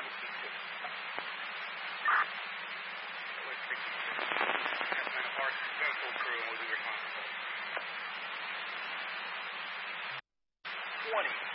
was 62. It was 62. That's been a hard, successful crew and will be responsible. 20.